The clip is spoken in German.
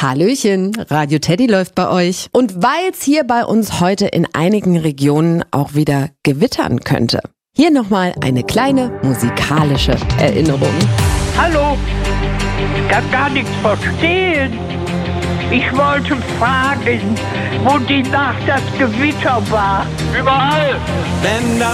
Hallöchen, Radio Teddy läuft bei euch. Und weil es hier bei uns heute in einigen Regionen auch wieder gewittern könnte. Hier nochmal eine kleine musikalische Erinnerung. Hallo, ich kann gar nichts verstehen. Ich wollte fragen, wo die Nacht das Gewitter war. Überall! Wenn das